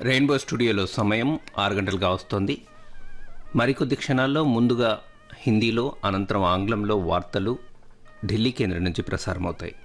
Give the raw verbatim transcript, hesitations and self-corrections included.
Rainbow స్టూడియోలో సమయం ఆరు గంటలుగా వస్తోంది. మరికొద్ది క్షణాల్లో ముందుగా హిందీలో, అనంతరం ఆంగ్లంలో వార్తలు ఢిల్లీ కేంద్రం నుంచి ప్రసారమవుతాయి.